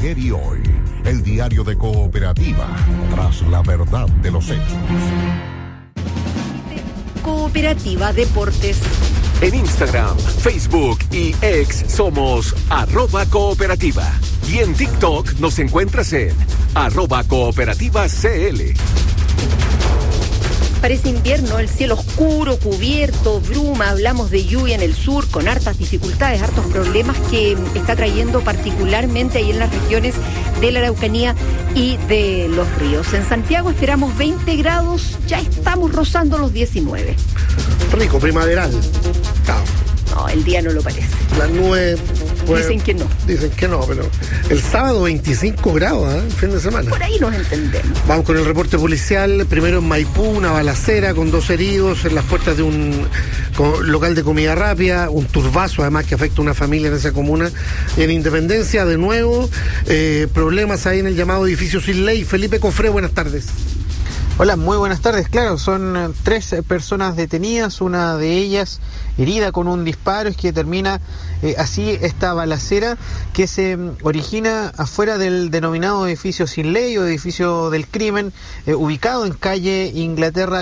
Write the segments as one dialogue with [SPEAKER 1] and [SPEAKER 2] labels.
[SPEAKER 1] Ayer y hoy, el diario de Cooperativa, tras la verdad de los hechos.
[SPEAKER 2] Cooperativa Deportes.
[SPEAKER 3] En Instagram, Facebook y X somos @cooperativa. Y en TikTok nos encuentras en @cooperativacl.
[SPEAKER 2] Parece invierno, el cielo oscuro, cubierto, bruma, hablamos de lluvia en el sur con hartas dificultades, hartos problemas que está trayendo particularmente ahí en las regiones de la Araucanía y de los ríos. En Santiago esperamos 20 grados, ya estamos rozando los 19.
[SPEAKER 4] Rico, primaveral. Claro.
[SPEAKER 2] No, el día no lo parece.
[SPEAKER 4] Las nubes... Pues,
[SPEAKER 2] dicen que no.
[SPEAKER 4] Dicen que no, pero el sábado 25 grados, el fin de semana.
[SPEAKER 2] Por ahí nos entendemos.
[SPEAKER 4] Vamos con el reporte policial. Primero en Maipú, una balacera con 2 heridos en las puertas de un local de comida rápida, un turbazo además que afecta a una familia en esa comuna. En Independencia, de nuevo, problemas ahí en el llamado edificio Sin Ley. Felipe Cofré, buenas tardes.
[SPEAKER 5] Hola, muy buenas tardes. Claro, son 3 personas detenidas, una de ellas herida con un disparo. Es que termina así esta balacera que se origina afuera del denominado edificio Sin Ley o edificio del crimen, ubicado en calle Inglaterra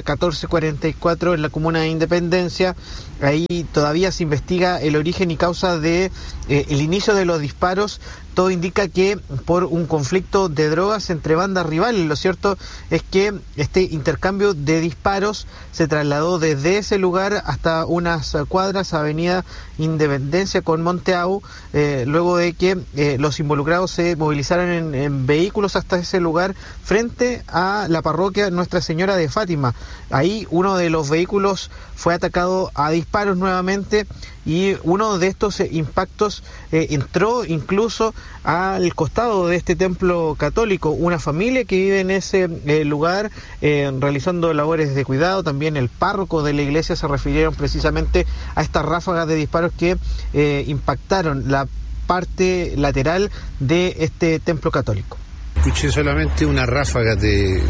[SPEAKER 5] 1444 en la comuna de Independencia. Ahí todavía se investiga el origen y causa de el inicio de los disparos. Todo indica que por un conflicto de drogas entre bandas rivales. Lo cierto es que este intercambio de disparos se trasladó desde ese lugar hasta unas cuadras, avenida Independencia con Monteau, luego de que los involucrados se movilizaran en vehículos hasta ese lugar frente a la parroquia Nuestra Señora de Fátima. Ahí uno de los vehículos fue atacado a disparos nuevamente y uno de estos impactos entró incluso al costado de este templo católico. Una familia que vive en ese lugar realizando labores de cuidado. También el párroco de la iglesia se refirieron precisamente a estas ráfagas de disparos que impactaron la parte lateral de este templo católico.
[SPEAKER 6] Escuché solamente una ráfaga de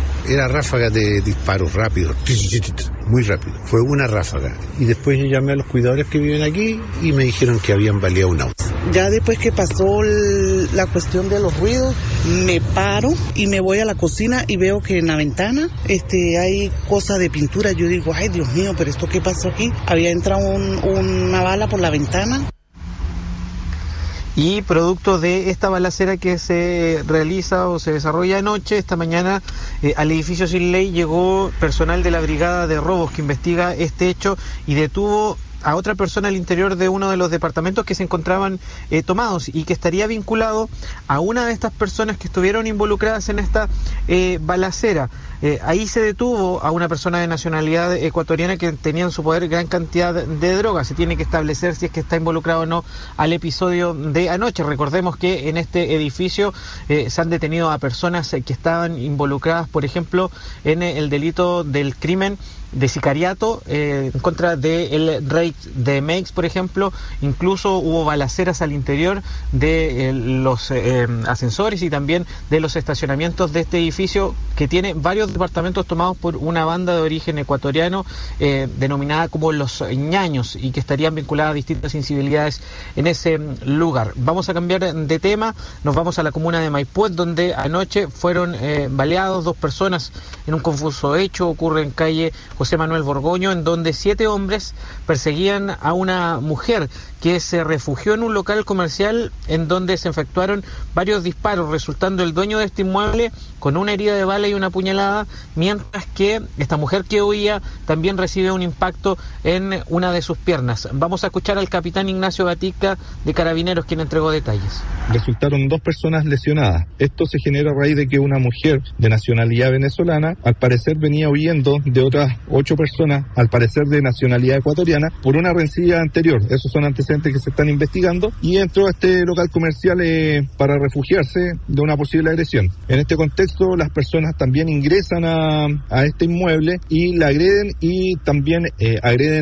[SPEAKER 6] disparos rápidos, muy rápido. Fue una ráfaga. Y después yo llamé a los cuidadores que viven aquí y me dijeron que habían baleado un auto.
[SPEAKER 7] Ya después que pasó la cuestión de los ruidos, me paro y me voy a la cocina y veo que en la ventana hay cosas de pintura. Yo digo, ay Dios mío, pero ¿esto qué pasó aquí? Había entrado una bala por la ventana.
[SPEAKER 5] Y producto de esta balacera que se realiza o se desarrolla anoche, esta mañana al edificio Sin Ley llegó personal de la Brigada de Robos que investiga este hecho y detuvo a otra persona al interior de uno de los departamentos que se encontraban tomados y que estaría vinculado a una de estas personas que estuvieron involucradas en esta balacera. Ahí se detuvo a una persona de nacionalidad ecuatoriana que tenía en su poder gran cantidad de drogas. Se tiene que establecer si es que está involucrado o no al episodio de anoche. Recordemos que en este edificio se han detenido a personas que estaban involucradas, por ejemplo, en el delito del crimen de sicariato en contra del rey de Meix, por ejemplo. Incluso hubo balaceras al interior de los ascensores y también de los estacionamientos de este edificio, que tiene varios departamentos tomados por una banda de origen ecuatoriano denominada como los ñaños y que estarían vinculadas a distintas incivilidades en ese lugar. Vamos a cambiar de tema, nos vamos a la comuna de Maipú, donde anoche fueron baleados 2 personas en un confuso hecho. Ocurre en calle José Manuel Borgoño, en donde 7 hombres perseguían a una mujer que se refugió en un local comercial en donde se efectuaron varios disparos, resultando el dueño de este inmueble con una herida de bala y una puñalada, mientras que esta mujer que huía también recibe un impacto en una de sus piernas. Vamos a escuchar al capitán Ignacio Gatica de Carabineros, quien entregó detalles.
[SPEAKER 8] Resultaron 2 personas lesionadas. Esto se genera a raíz de que una mujer de nacionalidad venezolana, al parecer venía huyendo de otras 8 personas, al parecer de nacionalidad ecuatoriana, por una rencilla anterior. Esos son antecedentes que se están investigando, y entró a este local comercial para refugiarse de una posible agresión. En este contexto, las personas también ingresan a este inmueble y la agreden, y también agreden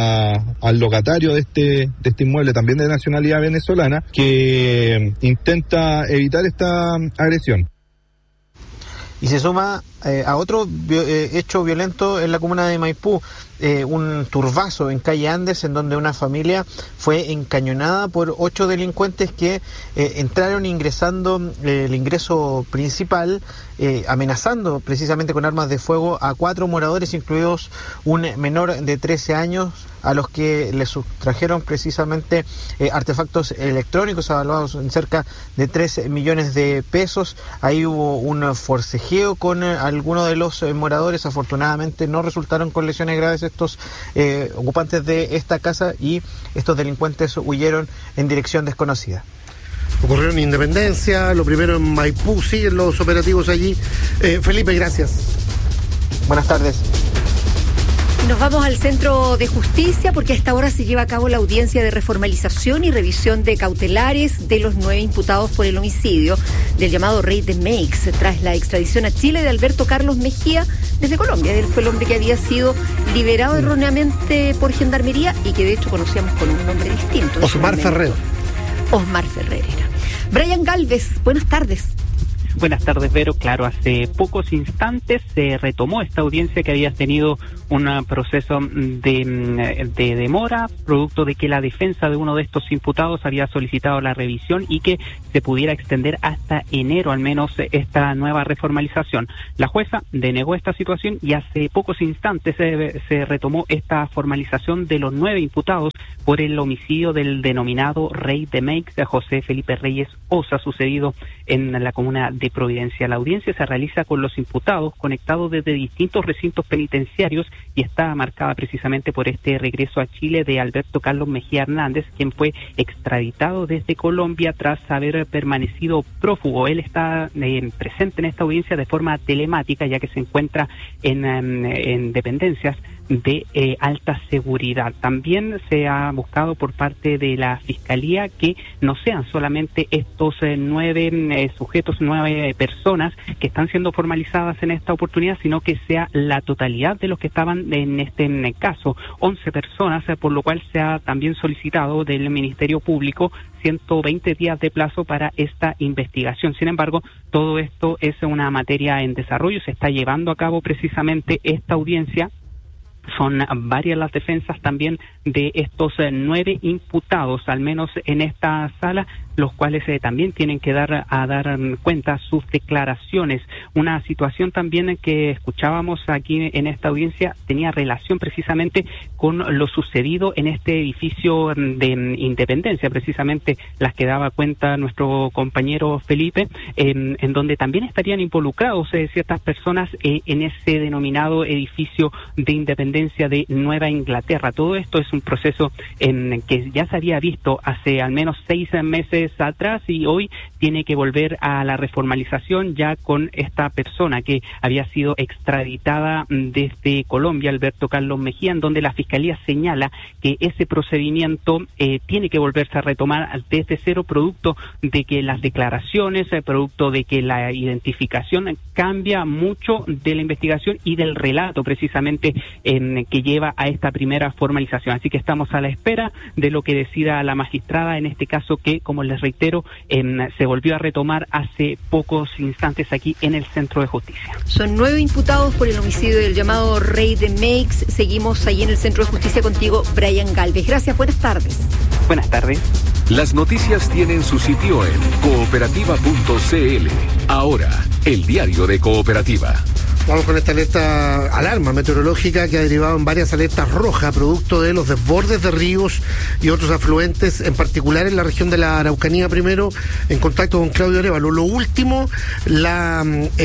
[SPEAKER 8] al locatario de este inmueble, también de nacionalidad venezolana, que intenta evitar esta agresión.
[SPEAKER 5] Y se suma a otro hecho violento en la comuna de Maipú, un turbazo en calle Andes, en donde una familia fue encañonada por 8 delincuentes que entraron ingresando el ingreso principal, amenazando precisamente con armas de fuego a 4 moradores, incluidos un menor de 13 años, a los que le sustrajeron precisamente artefactos electrónicos avaluados en cerca de 3 millones de pesos. Ahí hubo un forcejeo con algunos de los moradores. Afortunadamente no resultaron con lesiones graves estos ocupantes de esta casa, y estos delincuentes huyeron en dirección desconocida.
[SPEAKER 4] Ocurrió en Independencia, lo primero en Maipú, siguen los operativos allí. Felipe, gracias.
[SPEAKER 5] Buenas tardes.
[SPEAKER 2] Nos vamos al Centro de Justicia porque a esta hora se lleva a cabo la audiencia de reformalización y revisión de cautelares de los 9 imputados por el homicidio del llamado Rey de Meix, tras la extradición a Chile de Alberto Carlos Mejía desde Colombia. Él fue el hombre que había sido liberado erróneamente por Gendarmería y que de hecho conocíamos con un nombre distinto.
[SPEAKER 4] Osmar Ferrer.
[SPEAKER 2] Osmar Ferrer era. Brian Galvez, buenas tardes.
[SPEAKER 9] Buenas tardes, Vero. Claro, hace pocos instantes se retomó esta audiencia que había tenido un proceso de demora, producto de que la defensa de uno de estos imputados había solicitado la revisión y que se pudiera extender hasta enero, al menos, esta nueva reformalización. La jueza denegó esta situación y hace pocos instantes se retomó esta formalización de los 9 imputados por el homicidio del denominado Rey de Meix, José Felipe Reyes Osa, sucedido en la comuna de Providencia. La audiencia se realiza con los imputados conectados desde distintos recintos penitenciarios y está marcada precisamente por este regreso a Chile de Alberto Carlos Mejía Hernández, quien fue extraditado desde Colombia tras haber permanecido prófugo. Él está presente en esta audiencia de forma telemática, ya que se encuentra en dependencias de alta seguridad. También se ha buscado por parte de la Fiscalía que no sean solamente estos 9 sujetos, 9 personas que están siendo formalizadas en esta oportunidad, sino que sea la totalidad de los que estaban en este caso, 11 personas, por lo cual se ha también solicitado del Ministerio Público 120 días de plazo para esta investigación. Sin embargo, todo esto es una materia en desarrollo, se está llevando a cabo precisamente esta audiencia. Son varias las defensas también de estos 9 imputados, al menos en esta sala, los cuales también tienen que dar cuenta sus declaraciones. Una situación también que escuchábamos aquí en esta audiencia tenía relación precisamente con lo sucedido en este edificio de Independencia, precisamente las que daba cuenta nuestro compañero Felipe, en donde también estarían involucrados ciertas personas en ese denominado edificio de Independencia de Nueva Inglaterra. Todo esto es un proceso que ya se había visto hace al menos 6 meses atrás y hoy tiene que volver a la reformalización ya con esta persona que había sido extraditada desde Colombia, Alberto Carlos Mejía, en donde la Fiscalía señala que ese procedimiento tiene que volverse a retomar desde cero, producto de que las declaraciones, producto de que la identificación cambia mucho de la investigación y del relato precisamente que lleva a esta primera formalización. Así que estamos a la espera de lo que decida la magistrada en este caso que, como les reitero, se volvió a retomar hace pocos instantes aquí en el Centro de Justicia.
[SPEAKER 2] Son 9 imputados por el homicidio del llamado Rey de Meix. Seguimos ahí en el Centro de Justicia contigo, Brian Galvez. Gracias, buenas tardes.
[SPEAKER 9] Buenas tardes.
[SPEAKER 3] Las noticias tienen su sitio en cooperativa.cl. Ahora, el diario de Cooperativa.
[SPEAKER 4] Vamos con esta alarma meteorológica que ha derivado en varias alertas rojas, producto de los desbordes de ríos y otros afluentes, en particular en la región de la Araucanía. Primero, en contacto con Claudio Arévalo. Lo último, la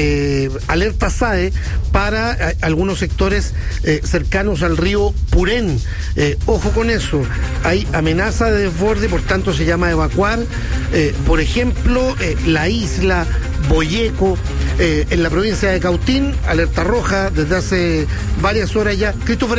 [SPEAKER 4] alerta SAE para algunos sectores cercanos al río Purén. Ojo con eso, hay amenaza de desborde, por tanto se llama a evacuar. Por ejemplo, la isla Boyeco, en la provincia de Cautín, alerta roja desde hace varias horas ya.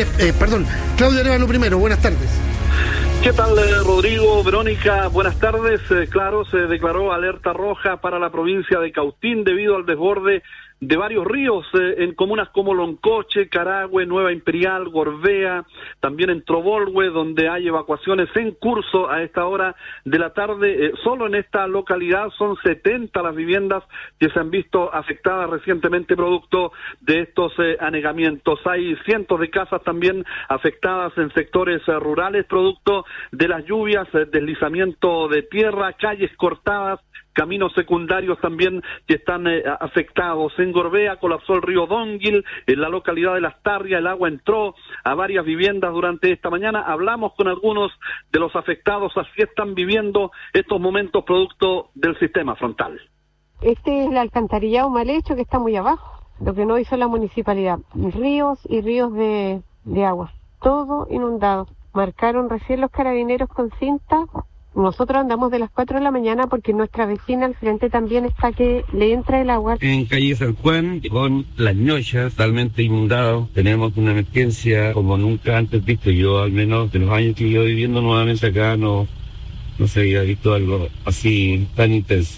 [SPEAKER 4] Claudio Arévalo primero, buenas tardes.
[SPEAKER 10] ¿Qué tal, Rodrigo, Verónica? Buenas tardes. Claro, se declaró alerta roja para la provincia de Cautín debido al desborde de varios ríos en comunas como Loncoche, Carahue, Nueva Imperial, Gorbea, también en Trobolhue, donde hay evacuaciones en curso a esta hora de la tarde. Solo en esta localidad son 70 las viviendas que se han visto afectadas recientemente producto de estos anegamientos. Hay cientos de casas también afectadas en sectores rurales producto de las lluvias, deslizamiento de tierra, calles cortadas, caminos secundarios también que están afectados. En Gorbea colapsó el río Dónguil, en la localidad de Las Tarrias el agua entró a varias viviendas durante esta mañana. Hablamos con algunos de los afectados, así están viviendo estos momentos producto del sistema frontal.
[SPEAKER 11] Este es el alcantarillado mal hecho que está muy abajo, lo que no hizo la municipalidad. Ríos y ríos de agua, todo inundado. Marcaron recién los carabineros con cinta. Nosotros andamos de las 4 de la mañana porque nuestra vecina al frente también está que le entra el agua. En calle San Juan, con Las Ñochas, totalmente inundado. Tenemos una emergencia como nunca antes visto. Yo, al menos de los años que yo viviendo nuevamente acá, no se había visto algo así tan intenso.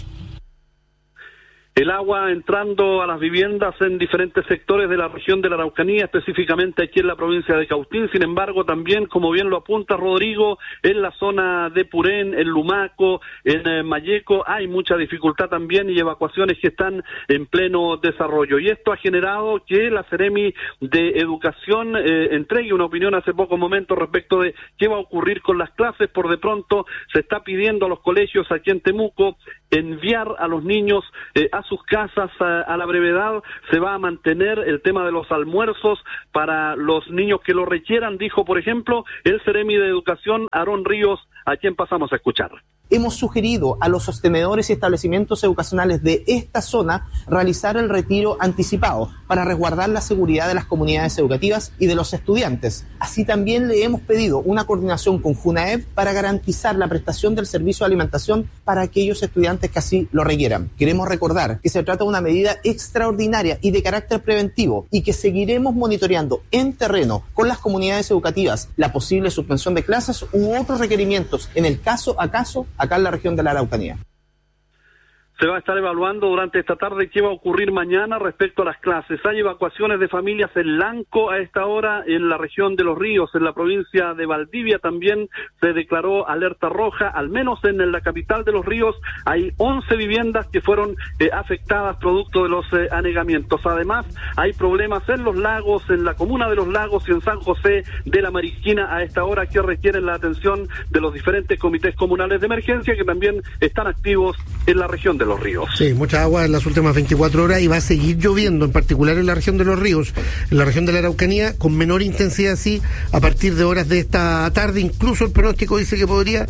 [SPEAKER 10] El agua entrando a las viviendas en diferentes sectores de la región de la Araucanía, específicamente aquí en la provincia de Cautín. Sin embargo, también, como bien lo apunta Rodrigo, en la zona de Purén, en Lumaco, en Mayeco, hay mucha dificultad también y evacuaciones que están en pleno desarrollo. Y esto ha generado que la Seremi de Educación entregue una opinión hace pocos momentos respecto de qué va a ocurrir con las clases. Por de pronto se está pidiendo a los colegios aquí en Temuco enviar a los niños a sus casas a la brevedad. Se va a mantener el tema de los almuerzos para los niños que lo requieran, dijo, por ejemplo, el Seremi de Educación, Aarón Ríos, a quien pasamos a escuchar.
[SPEAKER 12] Hemos sugerido a los sostenedores y establecimientos educacionales de esta zona realizar el retiro anticipado para resguardar la seguridad de las comunidades educativas y de los estudiantes. Así también le hemos pedido una coordinación con Junaev para garantizar la prestación del servicio de alimentación para aquellos estudiantes que así lo requieran. Queremos recordar que se trata de una medida extraordinaria y de carácter preventivo y que seguiremos monitoreando en terreno con las comunidades educativas la posible suspensión de clases u otros requerimientos en el caso a caso acá en la región de la Araucanía.
[SPEAKER 10] Se va a estar evaluando durante esta tarde qué va a ocurrir mañana respecto a las clases. Hay evacuaciones de familias en Lanco a esta hora, en la región de Los Ríos, en la provincia de Valdivia también se declaró alerta roja, al menos en la capital de Los Ríos hay 11 viviendas que fueron afectadas producto de los anegamientos. Además, hay problemas en Los Lagos, en la comuna de Los Lagos y en San José de la Mariquina a esta hora que requieren la atención de los diferentes comités comunales de emergencia que también están activos en la región de Los Ríos.
[SPEAKER 4] Sí, mucha agua en las últimas 24 horas y va a seguir lloviendo, en particular en la región de Los Ríos, en la región de la Araucanía, con menor intensidad, sí, a partir de horas de esta tarde. Incluso el pronóstico dice que podría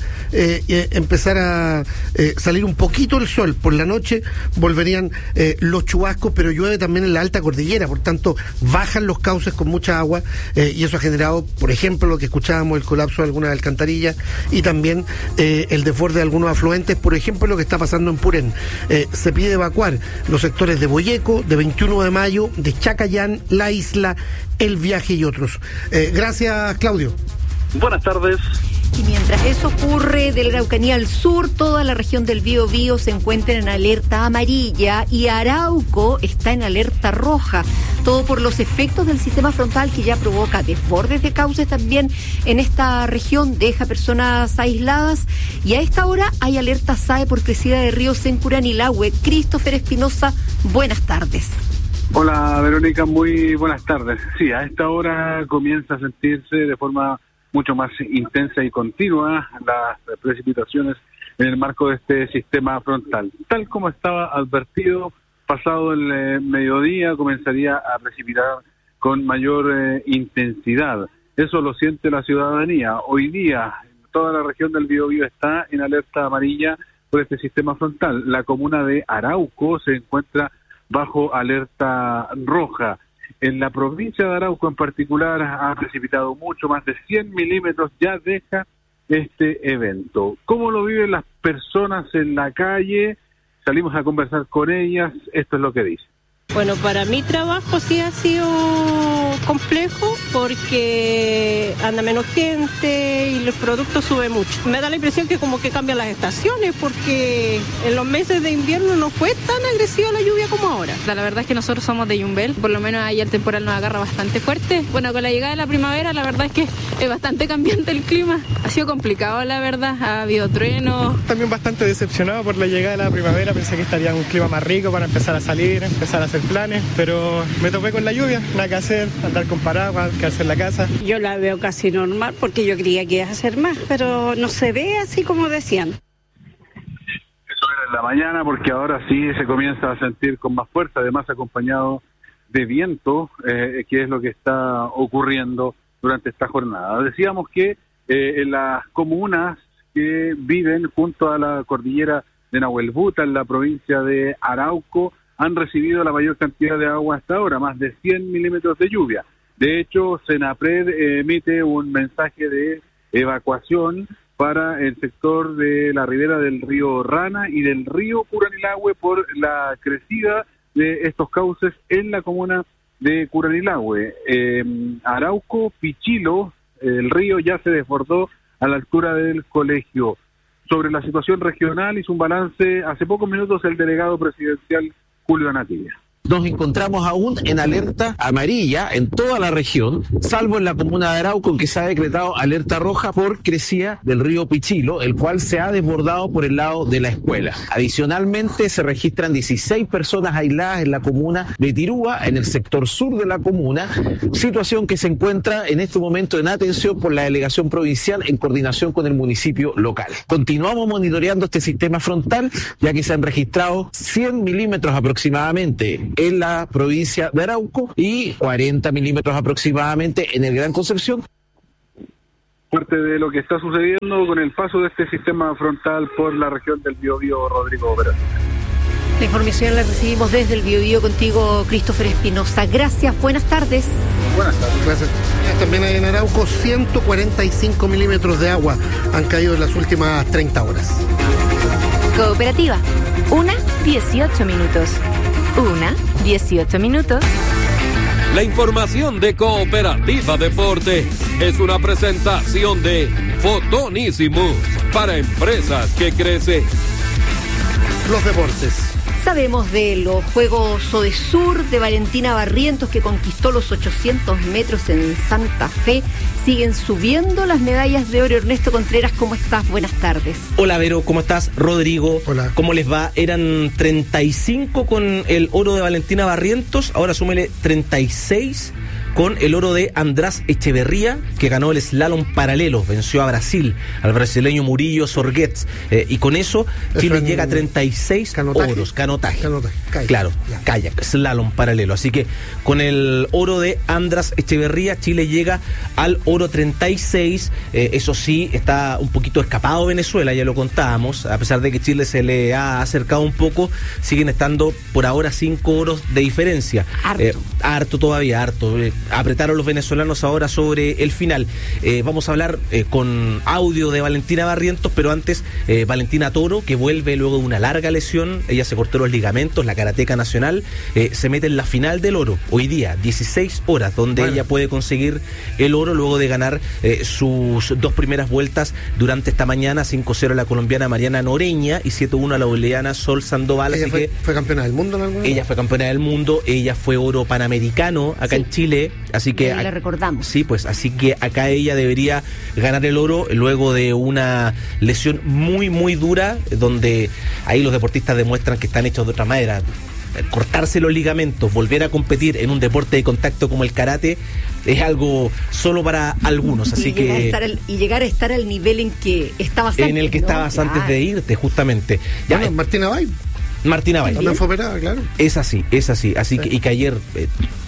[SPEAKER 4] empezar a salir un poquito el sol. Por la noche volverían los chubascos, pero llueve también en la alta cordillera, por tanto bajan los cauces con mucha agua y eso ha generado, por ejemplo, lo que escuchábamos, el colapso de algunas alcantarillas y también el desborde de algunos afluentes, por ejemplo, lo que está pasando en Purén. Se pide evacuar los sectores de Boyeco, de 21 de Mayo, de Chacayán, La Isla, El Viaje y otros. Gracias, Claudio.
[SPEAKER 10] Buenas tardes.
[SPEAKER 2] Y mientras eso ocurre de la Araucanía al sur, toda la región del Biobío se encuentra en alerta amarilla y Arauco está en alerta roja. Todo por los efectos del sistema frontal que ya provoca desbordes de cauces también en esta región, deja personas aisladas. Y a esta hora hay alerta SAE por crecida de ríos en Curanilahue. Christopher Espinosa, buenas tardes.
[SPEAKER 13] Hola Verónica, muy buenas tardes. Sí, a esta hora comienza a sentirse de forma mucho más intensa y continua las precipitaciones en el marco de este sistema frontal. Tal como estaba advertido, pasado el mediodía comenzaría a precipitar con mayor intensidad. Eso lo siente la ciudadanía. Hoy día toda la región del Biobío está en alerta amarilla por este sistema frontal. La comuna de Arauco se encuentra bajo alerta roja. En la provincia de Arauco en particular ha precipitado mucho, más de 100 milímetros ya deja este evento. ¿Cómo lo viven las personas en la calle? Salimos a conversar con ellas, esto es lo que dicen.
[SPEAKER 14] Bueno, para mi trabajo sí ha sido complejo porque anda menos gente y los productos suben mucho. Me da la impresión que como que cambian las estaciones porque en los meses de invierno no fue tan agresiva la lluvia como ahora.
[SPEAKER 15] La verdad es que nosotros somos de Yumbel, por lo menos ahí el temporal nos agarra bastante fuerte. Bueno, con la llegada de la primavera la verdad es que es bastante cambiante el clima. Ha sido complicado, la verdad, ha habido truenos.
[SPEAKER 16] También bastante decepcionado por la llegada de la primavera, pensé que estaría un clima más rico para empezar a salir, empezar a hacer planes, pero me topé con la lluvia, nada que hacer, andar con paraguas, quedarse en la casa.
[SPEAKER 17] Yo la veo casi normal porque yo creía que iba a hacer más, pero no se ve así como decían.
[SPEAKER 13] Eso era en la mañana porque ahora sí se comienza a sentir con más fuerza, además acompañado de viento, que es lo que está ocurriendo durante esta jornada. Decíamos que en las comunas que viven junto a la cordillera de Nahuelbuta, en la provincia de Arauco, han recibido la mayor cantidad de agua hasta ahora, más de 100 milímetros de lluvia. De hecho, Senapred emite un mensaje de evacuación para el sector de la ribera del río Rana y del río Curanilahue por la crecida de estos cauces en la comuna de Curanilahue. Arauco, Pichilo, el río ya se desbordó a la altura del colegio. Sobre la situación regional hizo un balance hace pocos minutos el delegado presidencial Julio Anatilla.
[SPEAKER 18] Nos encontramos aún en alerta amarilla en toda la región, salvo en la comuna de Arauco, en que se ha decretado alerta roja por crecida del río Pichilo, el cual se ha desbordado por el lado de la escuela. Adicionalmente, se registran 16 personas aisladas en la comuna de Tirúa, en el sector sur de la comuna, situación que se encuentra en este momento en atención por la delegación provincial en coordinación con el municipio local. Continuamos monitoreando este sistema frontal, ya que se han registrado 100 milímetros aproximadamente en la provincia de Arauco y 40 milímetros aproximadamente en el Gran Concepción.
[SPEAKER 13] Parte de lo que está sucediendo con el paso de este sistema frontal por la región del Biobío, Rodrigo Operación.
[SPEAKER 2] La información la recibimos desde el Biobío contigo, Christopher Espinosa. Gracias, buenas tardes.
[SPEAKER 4] Buenas tardes. Gracias. También hay en Arauco 145 milímetros de agua han caído en las últimas 30 horas.
[SPEAKER 19] Cooperativa, 1:18 minutos. 1:18 minutos.
[SPEAKER 3] La información de Cooperativa Deporte es una presentación de Fotonísimos para empresas que crecen.
[SPEAKER 4] Los deportes.
[SPEAKER 2] Sabemos de los Juegos Sodesur de Valentina Barrientos, que conquistó los 800 metros en Santa Fe. Siguen subiendo las medallas de oro. Ernesto Contreras, ¿cómo estás? Buenas tardes.
[SPEAKER 20] Hola, Vero, ¿cómo estás? Rodrigo,
[SPEAKER 4] hola.
[SPEAKER 20] ¿Cómo les va? Eran 35 con el oro de Valentina Barrientos, ahora súmele 36 con el oro de András Echeverría, que ganó el slalom paralelo, venció a Brasil, al brasileño Murillo Sorguets, y con eso Chile llega a 36 oros, canotaje. Claro, kayak, slalom paralelo. Así que con el oro de András Echeverría, Chile llega al oro 36. Eso sí, está un poquito escapado Venezuela, ya lo contábamos, a pesar de que Chile se le ha acercado un poco, siguen estando por ahora 5 oros de diferencia. Harto todavía. Apretaron los venezolanos ahora sobre el final. Vamos a hablar con audio de Valentina Barrientos, pero antes Valentina Toro, que vuelve luego de una larga lesión. Ella se cortó los ligamentos, la karateca nacional, se mete en la final del oro hoy día, 16 horas, donde ella puede conseguir el oro luego de ganar sus 2 primeras vueltas durante esta mañana, 5-0 a la colombiana Mariana Noreña y 7-1 a la boliviana Sol Sandoval.
[SPEAKER 4] ¿Ella fue campeona del mundo en algún momento?
[SPEAKER 20] Ella fue campeona del mundo, ella fue oro panamericano acá en Chile. Así que
[SPEAKER 2] le recordamos.
[SPEAKER 20] Sí, pues así que acá ella debería ganar el oro luego de una lesión muy, muy dura, donde ahí los deportistas demuestran que están hechos de otra manera. Cortarse los ligamentos, volver a competir en un deporte de contacto como el karate es algo solo para algunos, así
[SPEAKER 2] llegar a estar al nivel en que estabas antes.
[SPEAKER 20] En el que estabas antes de irte, justamente.
[SPEAKER 4] Ya, Martina Bay.
[SPEAKER 20] También
[SPEAKER 4] fue operada, claro.
[SPEAKER 20] Es así. Así que, y que ayer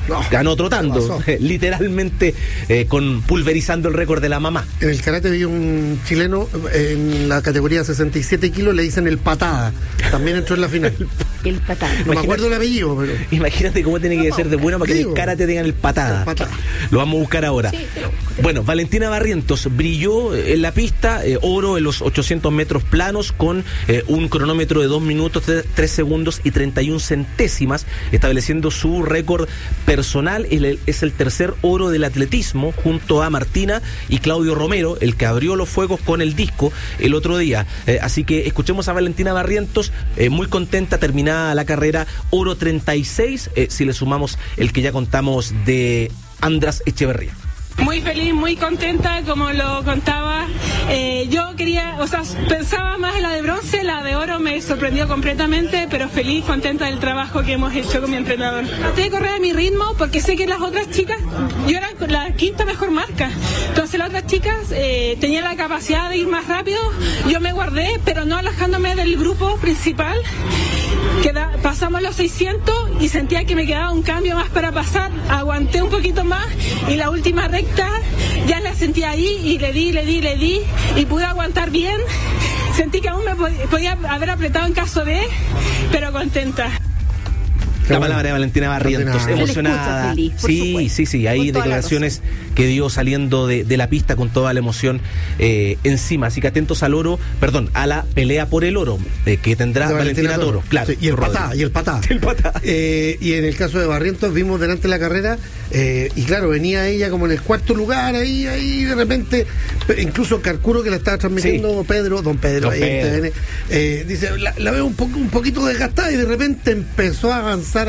[SPEAKER 20] ganó trotando, literalmente pulverizando el récord de la mamá.
[SPEAKER 4] En el karate vi un chileno en la categoría 67 kilos, le dicen el patada, también entró en la final.
[SPEAKER 2] El patada.
[SPEAKER 4] No me acuerdo el apellido, pero...
[SPEAKER 20] Imagínate cómo tiene que ser de bueno para que en el karate tengan el patada. Lo vamos a buscar ahora. Sí, bueno, Valentina Barrientos brilló en la pista, oro en los 800 metros planos con un cronómetro de 2 minutos, 3 segundos y 31 centésimas, estableciendo su récord personal. Es el tercer oro del atletismo junto a Martina y Claudio Romero, el que abrió los fuegos con el disco el otro día. Así que escuchemos a Valentina Barrientos, muy contenta, terminada la carrera, oro 36, si le sumamos el que ya contamos de András Echeverría.
[SPEAKER 21] Muy feliz, muy contenta, como lo contaba. Yo pensaba más en la de bronce, la de oro me sorprendió completamente, pero feliz, contenta del trabajo que hemos hecho con mi entrenador. Traté de correr a mi ritmo porque sé que las otras chicas, yo era la quinta mejor marca, entonces las otras chicas tenían la capacidad de ir más rápido, yo me guardé, pero no alejándome del grupo principal. Pasamos los 600 y sentía que me quedaba un cambio más para pasar, aguanté un poquito más y la última recta ya la sentí ahí y le di y pude aguantar bien. Sentí que aún me podía haber apretado en caso de, pero contenta.
[SPEAKER 20] La palabra de Valentina Barrientos, emocionada.
[SPEAKER 2] Feliz,
[SPEAKER 20] sí, hay declaraciones que dio saliendo de la pista con toda la emoción encima. Así que atentos a la pelea por el oro que tendrá Valentina Toro. Claro.
[SPEAKER 4] Sí, y el patá. Y en el caso de Barrientos vimos delante de la carrera, y claro, venía ella como en el cuarto lugar, ahí de repente, incluso Carcuro, que la estaba transmitiendo, don Pedro. Dice, la veo un poquito desgastada, y de repente empezó a avanzar,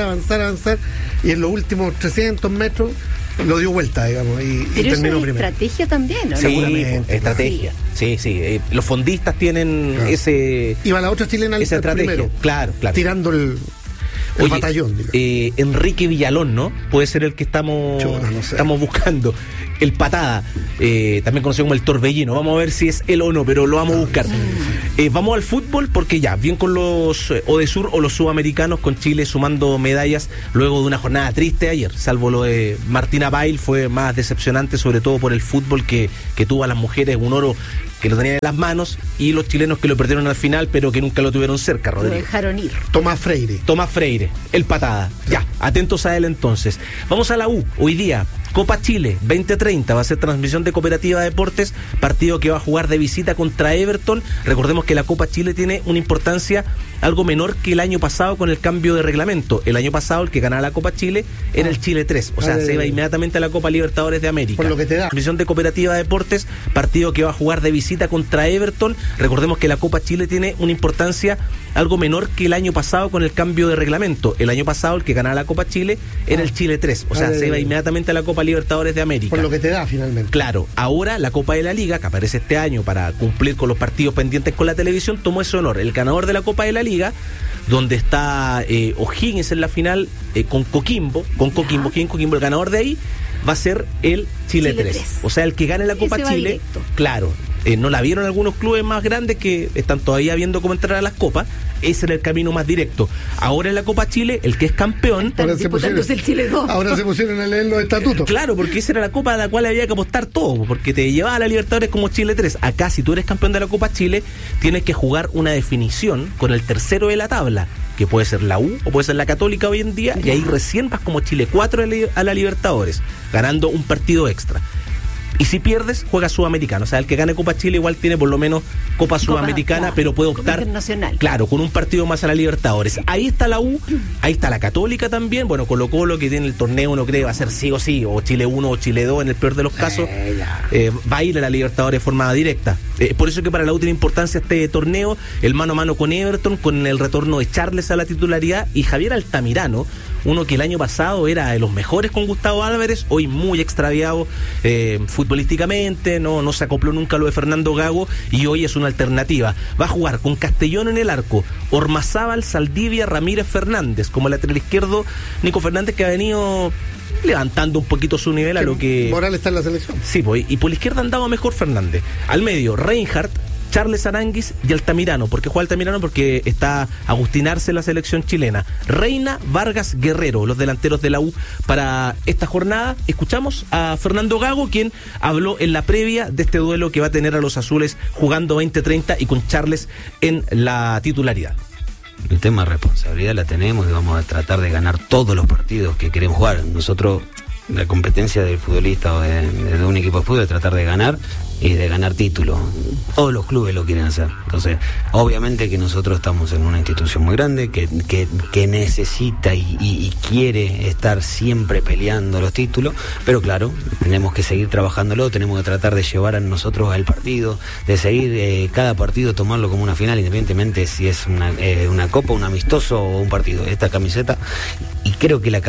[SPEAKER 4] y en los últimos 300 metros lo dio vuelta, digamos, y terminó primero.
[SPEAKER 2] Estrategia también, ¿no?
[SPEAKER 20] Sí, seguramente. Estrategia. Sí. Los fondistas tienen ese...
[SPEAKER 4] Iba la otra chilena al primero. Claro. Tirando el batallón.
[SPEAKER 20] Enrique Villalón, ¿no? Puede ser el que estamos buscando. El patada, también conocido como el torbellino. Vamos a ver si es él o no, pero lo vamos a buscar. Vamos al fútbol, porque ya, bien con los ODESUR o los sudamericanos, con Chile sumando medallas luego de una jornada triste ayer, salvo lo de Martina Bail, fue más decepcionante, sobre todo por el fútbol que tuvo a las mujeres, un oro que lo tenían en las manos, y los chilenos que lo perdieron al final, pero que nunca lo tuvieron cerca, Rodrigo.
[SPEAKER 2] Lo dejaron ir.
[SPEAKER 4] Tomás Freire,
[SPEAKER 20] el patada. Ya, atentos a él entonces. Vamos a la U, hoy día, Copa Chile 2030, va a ser transmisión de Cooperativa Deportes, partido que va a jugar de visita contra Everton. Recordemos que la Copa Chile tiene una importancia algo menor que el año pasado con el cambio de reglamento. El año pasado el que ganaba la Copa Chile era el Chile 3, o sea, se iba inmediatamente a la Copa Libertadores de América.
[SPEAKER 4] Por lo que te da.
[SPEAKER 20] Transmisión de Cooperativa Deportes, partido que va a jugar de visita contra Everton. Recordemos que la Copa Chile tiene una importancia algo menor que el año pasado con el cambio de reglamento. El año pasado el que ganaba la Copa Chile era el Chile 3, o sea, se iba inmediatamente a la Copa Libertadores de América.
[SPEAKER 4] Por lo que te da finalmente.
[SPEAKER 20] Claro, ahora la Copa de la Liga, que aparece este año para cumplir con los partidos pendientes con la televisión, tomó ese honor. El ganador de la Copa de la Liga, donde está O'Higgins en la final con Coquimbo, el ganador de ahí va a ser el Chile 3. O sea, el que gane la Copa Chile, claro, no la vieron algunos clubes más grandes que están todavía viendo cómo entrar a las copas. Ese era el camino más directo. Ahora en la Copa Chile, el que es campeón...
[SPEAKER 2] Ahora se
[SPEAKER 4] pusieron a leer los estatutos.
[SPEAKER 20] Claro, porque esa era la Copa a la cual había que apostar todo, porque te llevaba a la Libertadores como Chile 3. Acá, si tú eres campeón de la Copa Chile, tienes que jugar una definición con el tercero de la tabla, que puede ser la U o puede ser la Católica hoy en día, y ahí recién vas como Chile 4 a la Libertadores, ganando un partido extra. Y si pierdes, juega Sudamericano. O sea, el que gane Copa Chile igual tiene por lo menos Copa Sudamericana, claro, pero puede optar, claro, con un partido más a la Libertadores. Ahí está la U, ahí está la Católica también. Bueno, Colo-Colo, que tiene el torneo, uno cree va a ser sí o sí, o Chile 1 o Chile 2 en el peor de los casos, va a ir a la Libertadores de forma directa. Por eso que para la U tiene importancia este torneo, el mano a mano con Everton, con el retorno de Charles a la titularidad, y Javier Altamirano, uno que el año pasado era de los mejores con Gustavo Álvarez, hoy muy extraviado futbolísticamente, no se acopló nunca a lo de Fernando Gago, y hoy es una alternativa. Va a jugar con Castellón en el arco, Ormazábal, Saldivia, Ramírez, Fernández, como lateral izquierdo Nico Fernández, que ha venido levantando un poquito su nivel a lo que...
[SPEAKER 4] Morales está en la selección.
[SPEAKER 20] Sí, pues, y por la izquierda andaba mejor Fernández. Al medio, Reinhardt, Charles Aranguis y Altamirano. ¿Por qué juega Altamirano? Porque está Agustín Arce en la selección chilena. Reina, Vargas, Guerrero, los delanteros de la U para esta jornada. Escuchamos a Fernando Gago, quien habló en la previa de este duelo que va a tener a los azules jugando 20-30 y con Charles en la titularidad.
[SPEAKER 1] El tema de responsabilidad la tenemos y vamos a tratar de ganar todos los partidos que queremos jugar. Nosotros, la competencia del futbolista o de un equipo de fútbol es tratar de ganar y de ganar títulos. Todos los clubes lo quieren hacer. Entonces, obviamente que nosotros estamos en una institución muy grande que necesita y quiere estar siempre peleando los títulos, pero claro, tenemos que seguir trabajándolo, tenemos que tratar de llevar a nosotros al partido, de seguir cada partido, tomarlo como una final, independientemente si es una copa, un amistoso o un partido. Esta camiseta, y creo que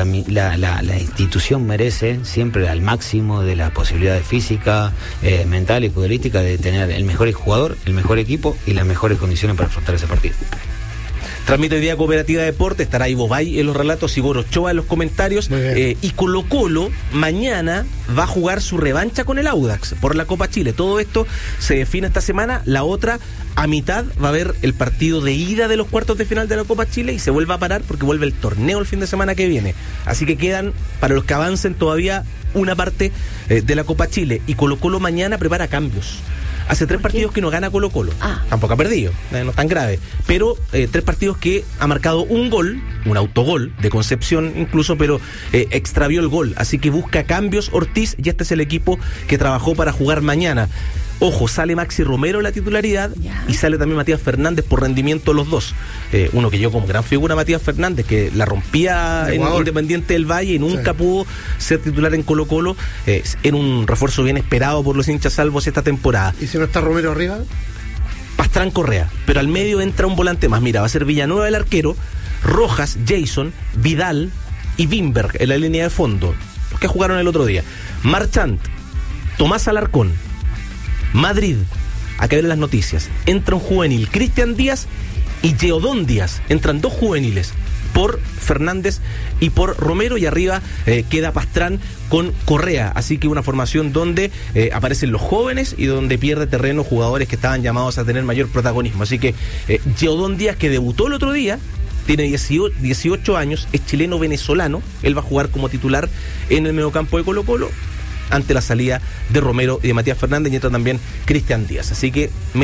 [SPEAKER 1] la institución merece siempre al máximo de las posibilidades físicas, mental y futbolística, de tener el mejor jugador, el mejor equipo y las mejores condiciones para afrontar ese partido.
[SPEAKER 20] Transmite hoy día Cooperativa Deporte, estará Ivo Bay en los relatos, Igor Ochoa en los comentarios, y Colo-Colo mañana va a jugar su revancha con el Audax por la Copa Chile. Todo esto se define esta semana. La otra, a mitad, va a haber el partido de ida de los cuartos de final de la Copa Chile y se vuelve a parar porque vuelve el torneo el fin de semana que viene. Así que quedan, para los que avancen todavía, una parte de la Copa Chile, y Colo-Colo mañana prepara cambios. Hace 3 partidos que no gana Colo-Colo. Tampoco ha perdido, no es tan grave. Pero 3 partidos que ha marcado un gol, un autogol de Concepción incluso, pero extravió el gol. Así que busca cambios Ortiz, y este es el equipo que trabajó para jugar mañana. Ojo, sale Maxi Romero en la titularidad y sale también Matías Fernández por rendimiento los dos. Uno que yo como gran figura, Matías Fernández, que la rompía en Independiente del Valle y nunca pudo ser titular en Colo-Colo. Era un refuerzo bien esperado por los hinchas salvos esta temporada.
[SPEAKER 4] ¿Y si no está Romero arriba?
[SPEAKER 20] Pastrán Correa, pero al medio entra un volante más. Mira, va a ser Villanueva el arquero, Rojas, Jason, Vidal y Wimberg en la línea de fondo, los que jugaron el otro día. Marchand, Tomás Alarcón, Madrid, acá vienen las noticias. Entra un juvenil, Cristian Díaz y Geodón Díaz. Entran 2 juveniles por Fernández y por Romero, y arriba queda Pastrán con Correa. Así que una formación donde aparecen los jóvenes y donde pierde terreno jugadores que estaban llamados a tener mayor protagonismo. Así que Geodón Díaz, que debutó el otro día, tiene 18 años, es chileno-venezolano. Él va a jugar como titular en el mediocampo de Colo-Colo ante la salida de Romero y de Matías Fernández, y entra también Cristian Díaz. Así que